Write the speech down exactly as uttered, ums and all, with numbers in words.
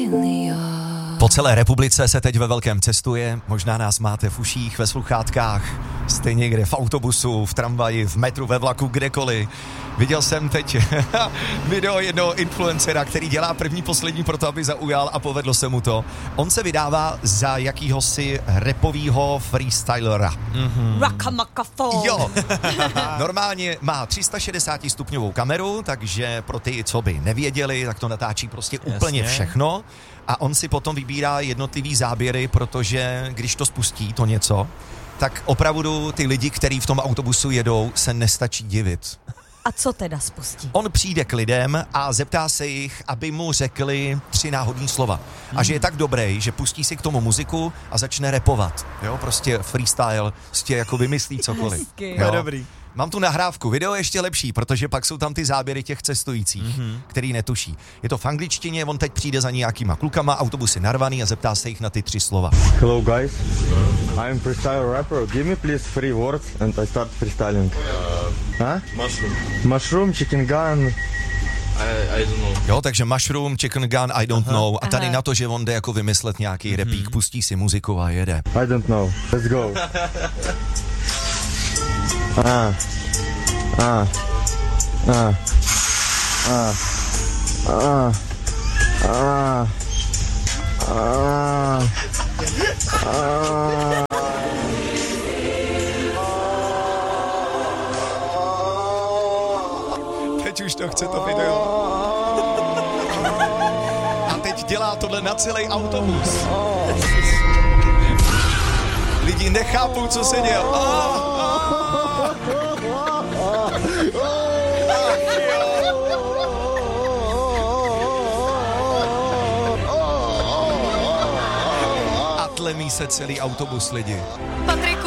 Po celé republice se teď ve velkém cestuje, možná nás máte v uších, ve sluchátkách, jste někde v autobusu, v tramvaji, v metru, ve vlaku, kdekoliv. Viděl jsem teď video jednoho influencera, který dělá první poslední pro to, aby zaujal a povedlo se mu to. On se vydává za jakýhosi rapovýho freestylera. Mm-hmm. Rockamakafon. Jo. Normálně má tři sta šedesát stupňovou kameru, takže pro ty, co by nevěděli, tak to natáčí prostě úplně Jasně. všechno. A on si potom vybírá jednotlivý záběry, protože když to spustí, to něco, tak opravdu ty lidi, kteří v tom autobusu jedou, se nestačí divit. A co teda spustí? On přijde k lidem a zeptá se jich, aby mu řekli tři náhodní slova. A že je tak dobrý, že pustí si k tomu muziku a začne rapovat. Jo, prostě freestyle, prostě jako vymyslí cokoliv. Hezky. Jo. To je dobrý. Mám tu nahrávku, video je ještě lepší, protože pak jsou tam ty záběry těch cestujících, mm-hmm. který netuší. Je to v angličtině, on teď přijde za nějakýma klukama, autobus je narvaný a zeptá se jich na ty tři slova. Hello guys, I'm freestyle rapper. Give me please three words and I start freestyling. Uh, huh? Mushroom. Mushroom, chicken gun. I, I don't know. Jo, takže mushroom, chicken gun, I don't Aha. know. A tady Aha. na to, že on jde jako vymyslet nějaký mm-hmm. repík, pustí si muziku a jede. I don't know. Let's go. Ah. Ah. Ah. Ah. Ah. Ah. Ah. Ah. Teď už to chce to video. A teď dělá tohle na celý autobus. Lidi nechápou, co se děje. A tlemí se celý autobus lidi. Patriku,